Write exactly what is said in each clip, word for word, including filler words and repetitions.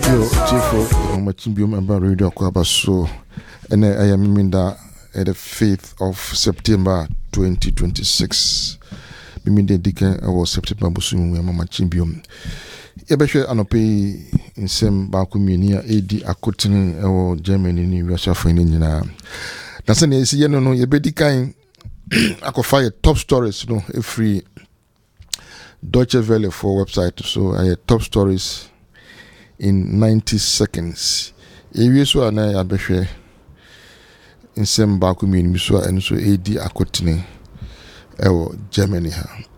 Yo, Tifo, I'm a Chimbium and Radio Kwabaso, and I am Minda at the fifth of September twenty twenty-six. Miminde Dika, I was September Busum, and Mama Chimbium. Ebeshe Anope in some Bakuminia, A D Akotin, or Germany, in Russia for India. That's an easy, no, no, Yebedika. I could find top stories, you know, a free Deutsche Welle for website. So I had top stories in ninety seconds. If you saw an I bet in some Bakumi in Miswa and so A D Akotini, or Germany.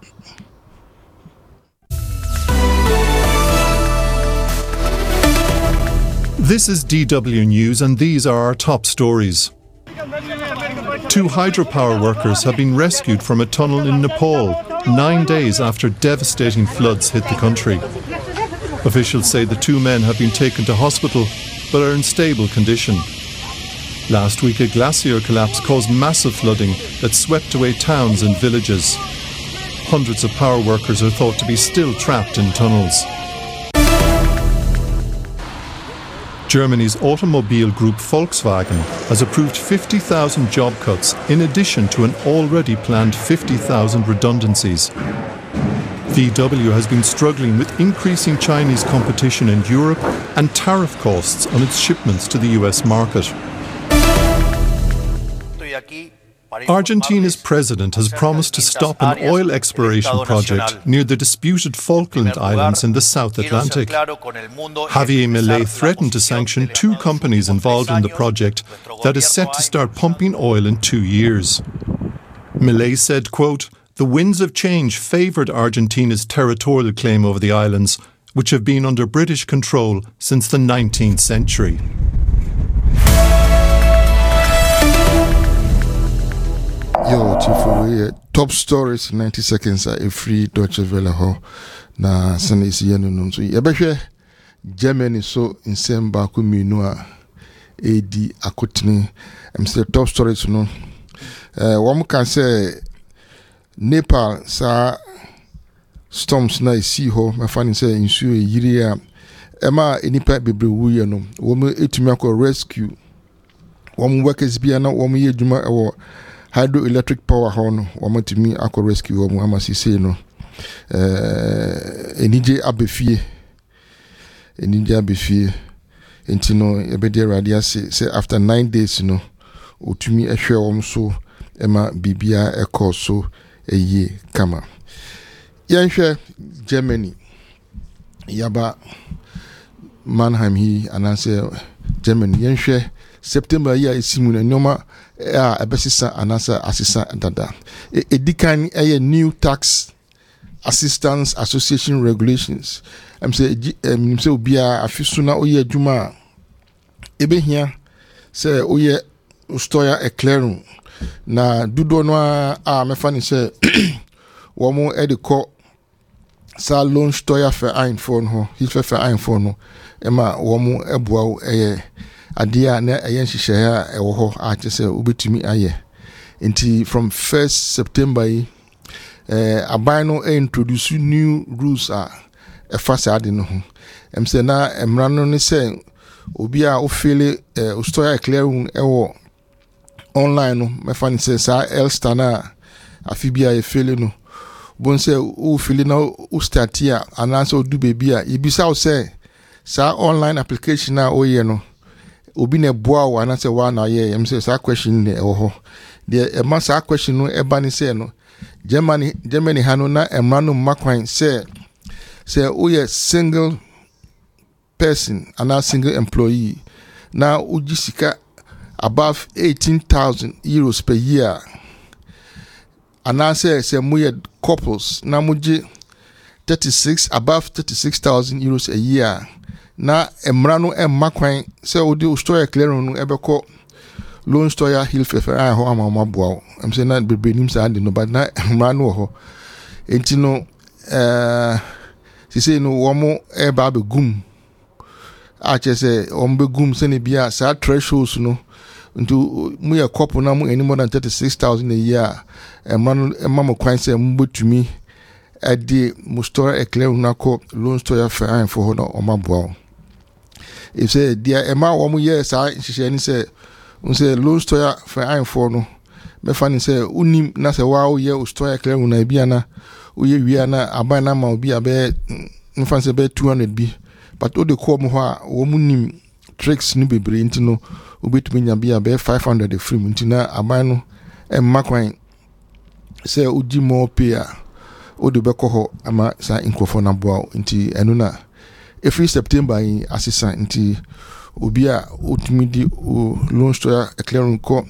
This is D W News, and these are our top stories. Two hydropower workers have been rescued from a tunnel in Nepal, nine days after devastating floods hit the country. Officials say the two men have been taken to hospital, but are in stable condition. Last week, a glacier collapse caused massive flooding that swept away towns and villages. Hundreds of power workers are thought to be still trapped in tunnels. Germany's automobile group Volkswagen has approved fifty thousand job cuts in addition to an already planned fifty thousand redundancies. V W has been struggling with increasing Chinese competition in Europe and tariff costs on its shipments to the U S market. Argentina's president has promised to stop an oil exploration project near the disputed Falkland Islands in the South Atlantic. Javier Milei threatened to sanction two companies involved in the project that is set to start pumping oil in two years. Milei said, quote, "The winds of change favoured Argentina's territorial claim over the islands, which have been under British control since the nineteenth century. Yo, Chifu, top stories in ninety seconds are a free Deutsche Welle ho. Na sana isi yenu nunsu. Yabeshe Germany so in same baku minua A D Akotini. I'm say top stories no. Uh, one can say Nepal sa storms na isi ho. My fan say insu yiria. Ema enipa bebre wuye no. Womu etumi akọ rescue. Womu workers bi ana womu ye djuma ewo hydroelectric power horn wama timi akọ rescue wamu ama sise no eh enije abefie enije abefie enti no ebede radia se say after nine days no otumi ehwe wom so ema bibia ekọ so eye kama yanhwe Germany yaba Mannheim hi anase Germany yanhwe September year isimu na nyoma a ebesisa anasa asisa dada edikan a new tax assistance association regulations am say em say obia afisu na oye adwuma ebehia say oye stoya eclairing na dudo no a mefa ni say womo ediko sa loan stoya for iPhone ho hilfe for iPhone no ema womo eboa eye adia na ayen hihye a ewo ho a chese ubetumi aye nti from first September yi eh aban no introduce new rules a e fasa ade no ho em say na emra no ne say obi a ofele eh o store clearing ewo online no me fan say sa Elster na afibia e fele no bon say o fele na o start here ananso o du baby a ibisa o say sa online application na o ye no obi na boa wa na say wa na ye em say sa question ne ewo ho de e ma sa question no e ba ni say no Germany Germany hano na emra no makwan say say o ye single person and a single employee na uji sika above eighteen thousand euros per year and I say say mo ye couples na muji thirty-six above thirty-six thousand euros a year na emra no emma kwan say odi store clearing no ebeko loan store hill fefe a ho amama boa em say na bebe nim sa ade no but na emra no ho enti no eh si say no wo mo e ba be gum a che say o mbe gum se ne bia sa thresholds no ntu mu ye couple na mu any more than thirty-six thousand a year emma no emma mo kwan say mu betumi ade mu store clearing na ko loan store fefe for ho no o ma boa if say dia ema wo mu ye sa nhihye ni say un say loan store for I for no me fa ni say unim na say wa wo ye o store clear una bia na wo ye wi na aban na ma obi abe mfa say be two hundred bi but o de ko mo ho a wo mu nim tricks ni bebre ntino obetumi nya bia be five hundred free ntina aban no emma kwan say udi mo pay a o de be ko ho ama sa inkrofo na boa nti enu na every September in assistant nti obi a otumi di o loan store clearing ko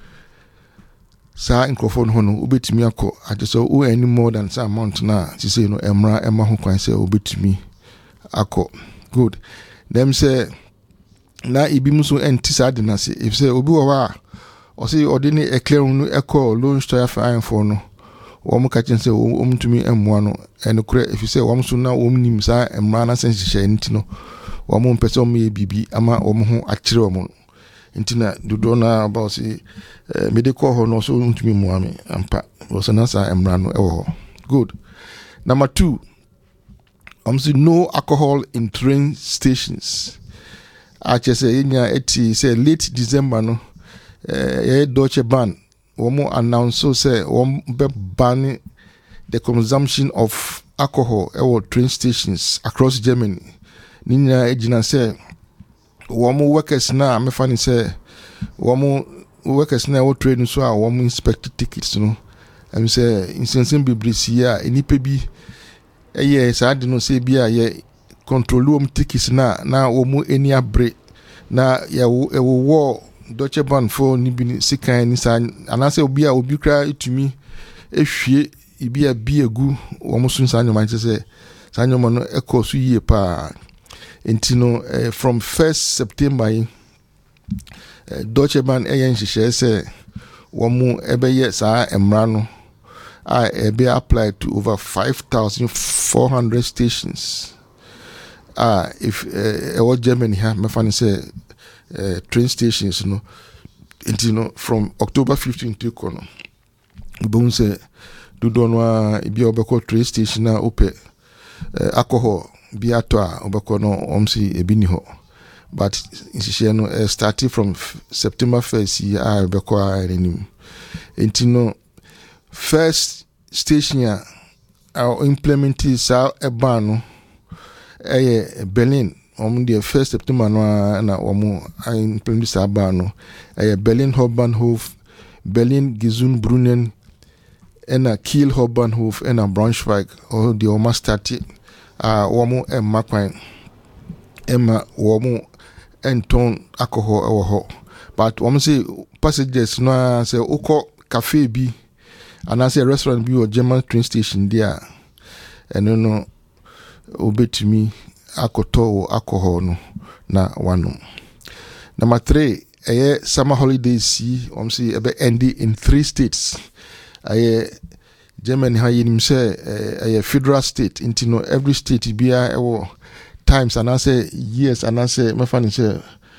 sa inkrofo no no obetumi akọ ade so o any more than some amount na ti say no emra emma ho kwan say obetumi akọ good them say na ibi muso enti sa de na say if say obi wo wa o say ordinary e clearing no ekọ loan store for for no wo mu ka chen say o mtumi emmoa no ene kure if say wo mso na wo nim sa emra na sense hye enti no wo mu mpese o me bibi ama wo mu ho akire wo mu enti na dodo na about say medical ho no so mtumi mu ame ampa wo so na sa emra no e wo good. Number two, um say no alcohol in train stations. I just say in ya eti say late December no eh Deutsche Bahn womo announce so say wom be ban the consumption of alcohol at train stations across Germany. Ninya ejina say womo workers na me fani say womo workers na wo train so a womo inspect tickets no am say insensen bibrisi a enipa bi eye sa de no say bia ye control wom tickets na na womo eni abre na ya wo wo Deutsche Bahn for ni bi sikan ni sa anase obi a obi kra etumi ehwie ibi a bi egu wo mo sun sa nyoma nche sa nyoma no ekọ so yie pa enti no eh, from first September eh, Deutsche Bahn eyen hihye se wo mo ebeye sa emra no a ebe apply to over five thousand four hundred stations ah if eh, uh, Germany ha me fan say Uh, train stations no and you know from October fifteenth to kono bon say do don wa bi obeko train station na ope uh, alcohol bi ato a obeko no omsi ebi ni ho but insise no uh, starting from f- September first year a obeko a renew and you know first station ya our implement is a ban no eh Berlin um the first September no na um I implement this ban no eh Berlin Hauptbahnhof, Berlin Gesundbrunnen, ena Kiel Hauptbahnhof, ena Braunschweig or the Oma start ah um e makwan emma um enton alcohol ewo ho but um say passengers no say ukọ cafe bi and I say restaurant bi or German train station there eno no obetumi akoto alcohol no na wano. Number three, eh summer holidays see um see ebe end in three states. Eh Germany ha yinim say eh federal state into no every state bia ewo times and I say years and I say my fan say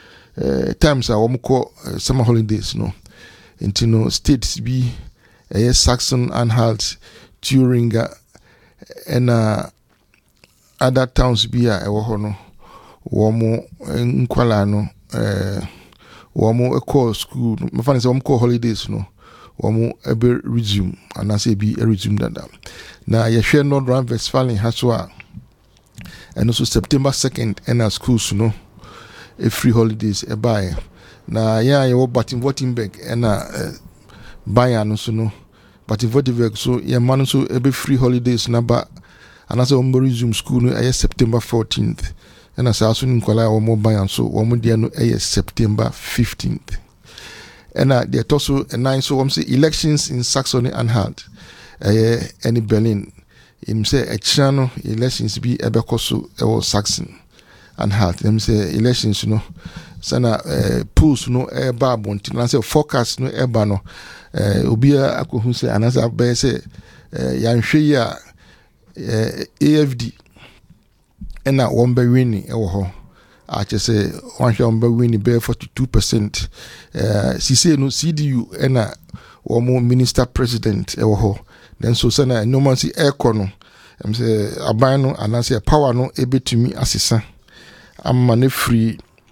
eh times a wo ko summer holidays no into no states bi eh Saxon-Anhalt, Thuringia and uh other towns be a ewo ho no wo mo nkwala no eh wo mo call school me fan say wo call holidays no wo mo ebe resume and I say be a resume that na ye hwe North Rhine-Westphalia haso a and also September second and our schools no a free holidays e buy na ya ye wo Baden-Württemberg and uh, Bayern no so no Baden-Württemberg so ye man so ebe free holidays na ba and as we resume school no eh September fourteenth and as also nkwala wo mo ban so wo mo dia no eh September fifteenth and uh, there also a nine so we say elections in Saxony-Anhalt eh any Berlin in say a channel elections be ebekoso e wo Saxon-Anhalt them say elections no sana uh, polls no e ba bonti na say forecast no e ba no eh obi akohu say anasa be say yan hwe ya Uh, A F D ena one be winning ewo ho a che say one shall be winning be forty-two percent uh si say no C D U ena one minister president ewo ho then so say na no man see aircon no em say aban no anase power no ebetumi asesa amma ne free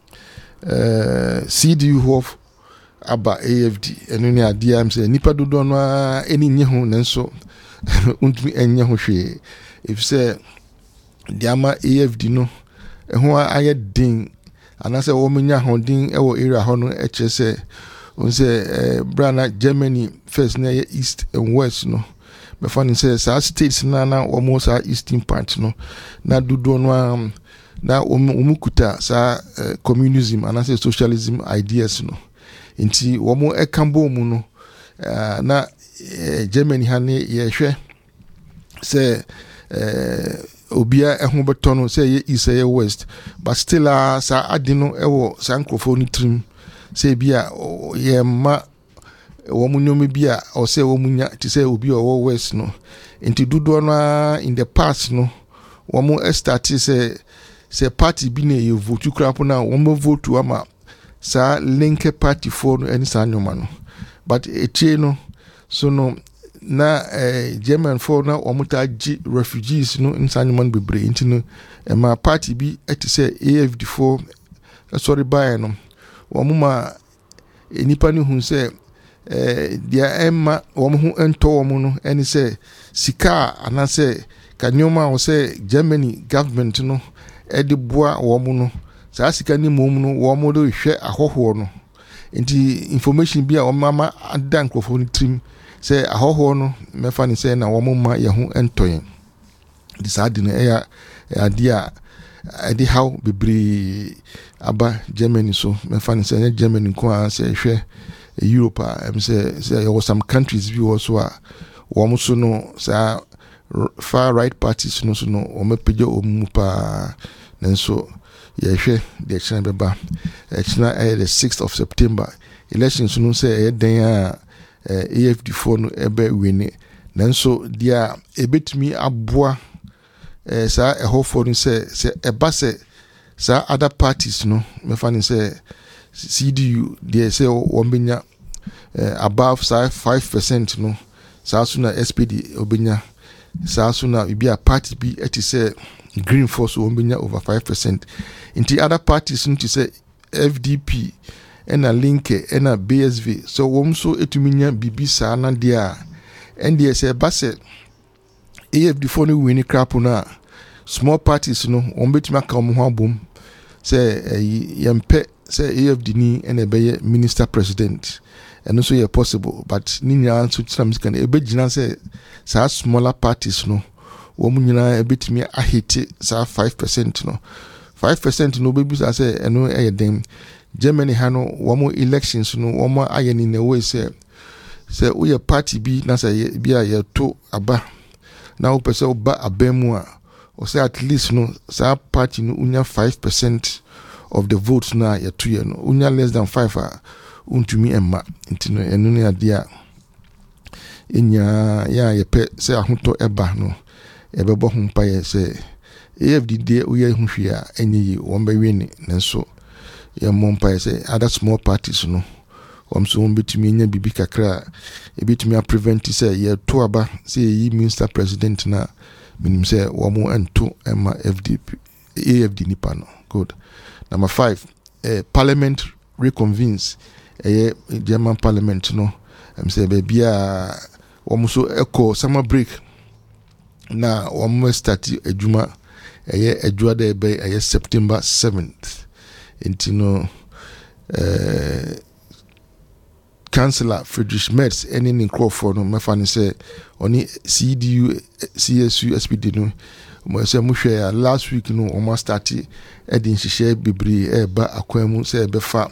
uh, C D U of aba A F D eno ne ade am say nipa dodo no a eni nye ho nenso untumi enye ho hwe if say diama A F D no eho aye din anase wo menya ho din e wo area ho no e che say on say brana Germany first na east and west no me fan say sa states na na wo mo sa eastern part no na dodo no um, na umukuta sa uh, communism anase socialism ideas no nti wo mo ekambo mu no uh, na uh, Germany ha ne ye hwe say uh, obia ehun beto no say ye east ye west but still uh, sa adino ewo sa nkrofo ni trim say bia ye ma wo mu nyomi bia o say wo munya ti say obi o west no nti dodo no in the past no wo mo start say say party bi na ye vote crap na wo mo vote ama sa link party for no any sa nyoma no but etie no so no na eh, German for na omuta gi refugees no insa nyoma bebre nti no e ma party bi eti say A F D for sorry buy no wo mo ma enipa ni hu say eh dia emma wo mo hu ento wo mo no eni say sika ana say kanyoma wo say Germany government no edi boa wo mo no sa sika ni mom no wo mo do hwe ahoho no nti information bi a wo mama adan krofo ni trim say ahoho no me fa ni say na wo mo ma ye ho entoyen di sa di no eya adia edi how bibri aba Germany so me fa ni say Germany ko a say hwe Europe am say say there was some countries bi also a wo mo so no sa far right parties no so no o me peje o mu pa nenso ye hwe de china beba e china eh the sixth of September elections no say e den a A F D four no ebe wini nenso dia ebetumi aboa eh sa e ho for no say say eba say sa other parties no me fa ni say C D U they say wombenya eh, above say five percent no sa so na S P D obenya sa so na bi a party bi eti say Green Force wombenya over five percent inti other parties no to say F D P ena linke ena B S V so wom so etuminya bibi sa na dia and they say base A F D four no win crap na small parties no ombetuma ka mo ho abom say yempe say A F D ni ena be minister president and so yeah possible but ni nya so tsam sika e be gina say sa smaller parties no wo mu nyina ebetimi ahete sa five percent no five percent no be bisa say eno e dem Germany hano wo mo elections no wo mo ayeni na we say say wo ye party bi na say bia ye to aba na wo pese oba abemu a o say at least no sa party no unya five percent of the votes na ye to ye no unya less than five a untumi emma ntino eno ne ade a enya ya ye pe say ahoto eba no e bebo ho mpa ye say A F D de wo ye hu hwia enye yi wo mba weni nenso ye mompa ye say other small parties no wom so wom betumi enya bibi kakra e betumi a prevent say ye to aba say yi minister president na minim say wom ento ema F D P A F D nipa no good. Number five, eh, parliament reconvenes eh, German parliament no am say baby a wom so echo summer break na wom start adwuma eh adwua da be eh September seventh into no eh Chancellor Friedrich Merz any in Crawford no mafani say oni C D U C S U S P D no mo say mo hwe last week no o ma start edin hihye bibri e ba akwamu say be fa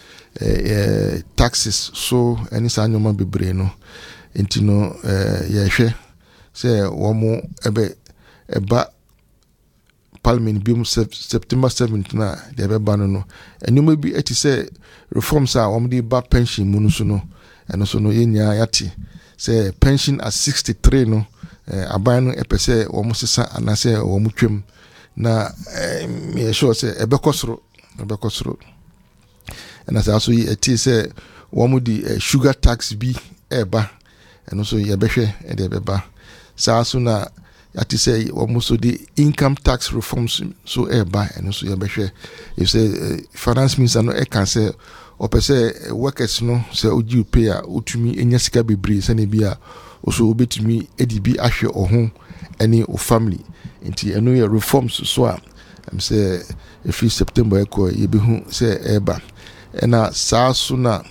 eh taxes so any sanyoma bibri no enti no eh ye hwe say wo mo ebe eba Parliament bi September seventh na de be ba no no enuma bi eti say reforms are om de ba pension mu no so no eno so no yenya yati say pension at sixty-three no eh, aban no epese om sesa anase om twem na eh, me sure say ebe kosoro ebe kosoro ena say so eti say om di eh, sugar tax bi eba eno so ye behwe e de be ba sa so na ati say almost so the income tax reforms so e ba and so yebehwe if say uh, finance minister no e can say or per se workers no say oji pay a utumi enya sika bebre say na bia also obetumi edibi ahwe ohun any o family nti eno ye reforms so a am say if September e ko yebehu say e ba ena saa so na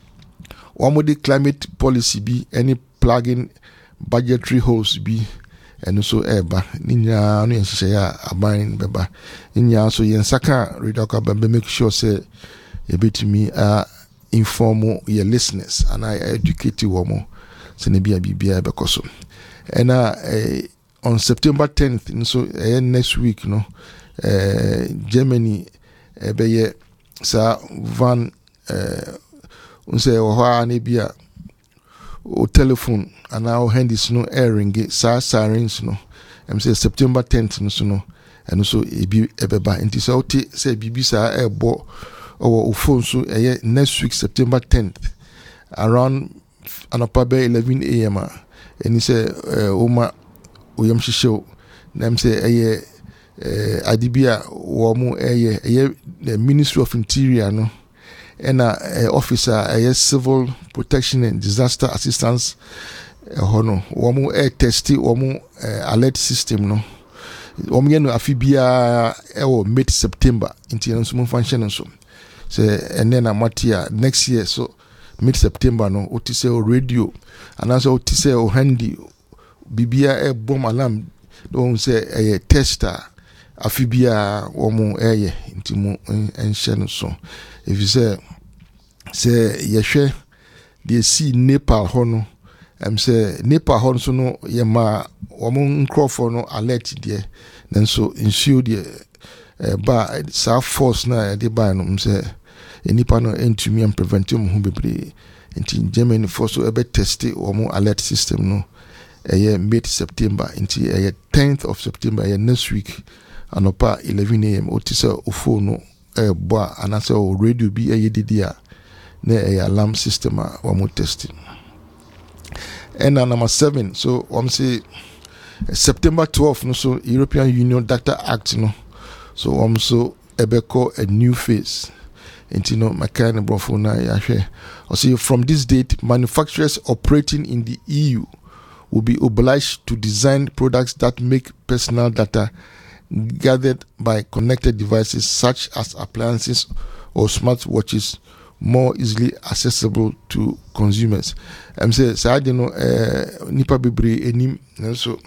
omodi climate policy bi any plugging budgetary holes bi and so eba ninya no yenhye ya aban beba ninya so yensaka redoka bembe make sure say ebetimi a inform your listeners and I educate you more so ne bia bibia bekoso and uh, on September tenth so uh, next week no uh, Germany ebeye sa van uh, unse oha ne bia o telephone and our handies no airing sa sirens no em say September tenth no so no and so e bi ebeba nti so oti say bibi sa ebo o phone so eh, next week September tenth around anapabe eleven a m and he say uh, oma oyam shisho na em say eh eh adibia wo mu eh eh the Ministry of Interior no and a uh, officer a uh, civil protection and disaster assistance hono womu air testi womu alert system no womu yenu afibia ewo mid September inti no so function so say and then amatia next year so mid September no otise o radio and also otise o handy bibia e bomb alarm don say a tester afibia womu eye inti mu enhye so if you say say yehwe they see Nepal hono em say Nepal hono so no yema womun crofo no alert there then so ensure the uh, ba sa force na de ba no say enipa no entumi am prevent him hu bebre enti Germany force so ebe test womun alert system no eh mid September enti eh tenth of September eh next week anopa eleven a m otisa o phone no eh boa anase o radio bi eh didia na eh alarm system a womun testing. And number seven, so I'm say September twelfth, no, so European Union Data Act, no, so I'm so ebeko a new phase. And you know, my kind of brofuna yashe. I say from this date, manufacturers operating in the E U will be obliged to design products that make personal data gathered by connected devices such as appliances or smartwatches more easily accessible to consumers. I'm say say you know uh nipa bebre enim so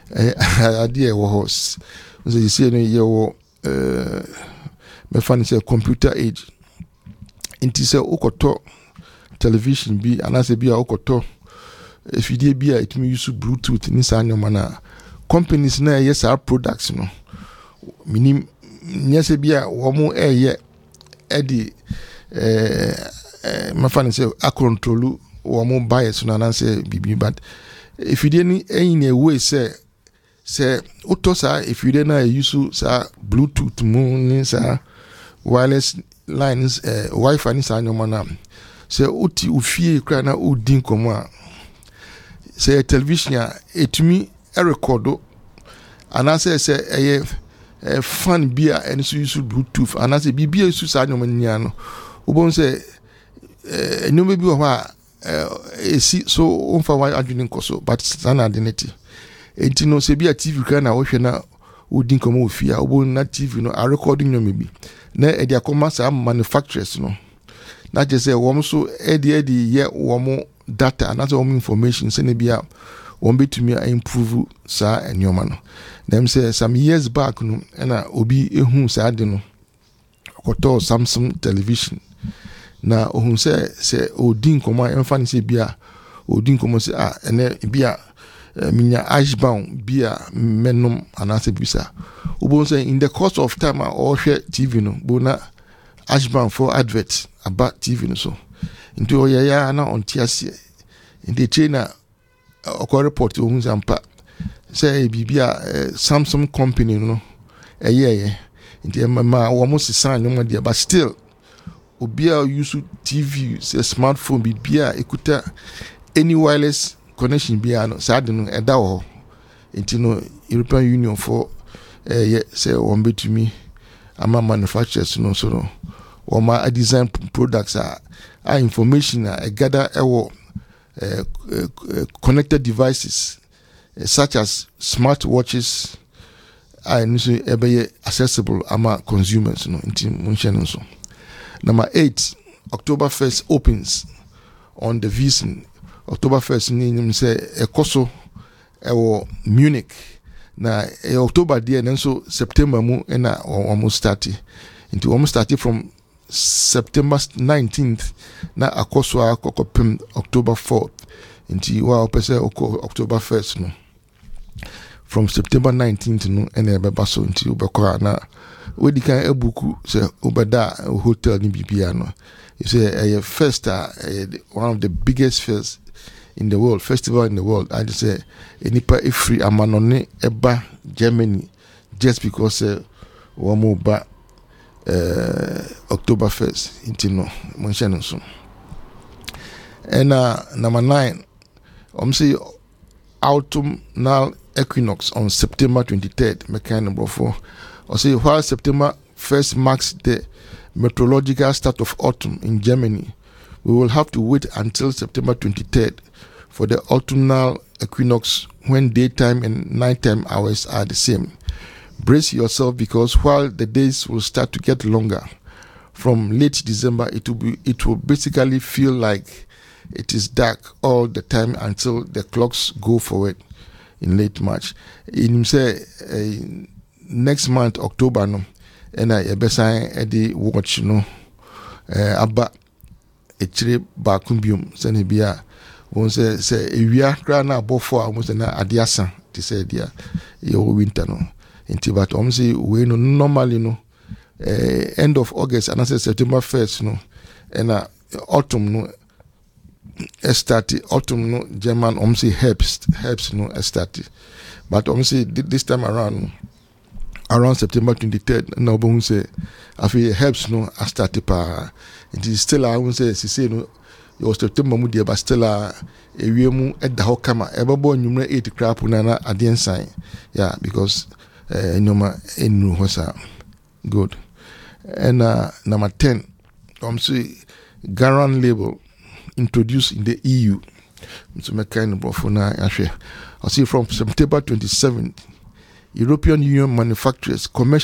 uh ade e wo house so you see no ye wo uh me fan say computer age inti say okoto television bi anase bi a okoto efidie bi a itimi use bluetooth ni sa nyoma na companies na yes our products no minim nyese bi a wo mo eye edi eh uh, my fan say a control or more bias no say bibi but if you didn't any way say say utosa if you didn't use sa bluetooth moon sa wireless lines uh, Wi-Fi ni sa nyoma na say uti ufie kra na udin komo a say television a etumi e recordo ana say say eh fan bia and so use bluetooth ana say bibi use sa nyoma nia no ubon say eh no maybe o ha eh si so onfa wa adwene nkoso but sana identity enti no se bia T V kra na wo hwe na odin komo ofia ubon na T V no a recording no maybe na e dia koma sa manufacturers no na je say wo so e dia di ye wo data na so wo information se ne bia wo betumi improve sa enyoma no dem say some years back no na obi ehu sa ade no koto Samsung television na ohun se se odin komo emfa ni se bia odin komo se ah ene bia minya ashbound bia menum anase bisa ubon say in the course of time or share T V no bona ashbound for advert about T V no so into oyaya na on tiase in the trainer o report ohun sampa say bibia Samsung company no eyeye into ma almost sign no there but still obia use T V say smartphone bibia ekuta any wireless connection bia no sad no eda wo enti no European Union for uh, yeah, say one bit to me. I'm a manufacturers, you know, so no, or my design products are, are information I gather our uh, uh, connected devices uh, such as smart watches are accessible among consumers, you know, so. Number eight, Oktoberfest opens on the Wiesn. Oktoberfest ni say a koso ewo Munich. Na e October there and so September mu na almost started. Into almost started from September nineteenth na akoso akokopem October fourth. Into wa opese October first no. From September nineteenth no na ebeba so into ubekwa na we di kan ebuku se ubeda hotel ni bibia no. You say a first uh, one of the biggest fairs in the world, festival in the world. I just say enipa free amanone eba Germany just because uh, one more ba uh, Oktoberfest intino mention so. And uh, number nine, I'm say autumnal equinox on September twenty-third. Me kind of for. I say while September first marks the meteorological start of autumn in Germany, we will have to wait until September twenty-third for the autumnal equinox when daytime and nighttime hours are the same. Brace yourself because while the days will start to get longer, from late December it will be it will basically feel like it is dark all the time until the clocks go forward in late March. In say uh, next month October no and I besan edi watch no eh aba echire ba kumbium sene bia won say say ewia kra na abofo a won say na adiasa ti say dia e winter no enti but om say we no normally no eh end of August and say September first no and uh, autumn no start autumn no German om say herbst herbst no start but om say this time around around September twenty-third, now we say, I feel helps no I started pa. It is still I won't say say no. It was September mu but still a we mu at the hokama. Ever born number eight crap na at the sign. Yeah, because uh nyoma enu hosa good. And uh, number ten, I'm say Garan label introduced in the E U. So my kind of for now I see from September twenty-seventh. European Union manufacturers commercial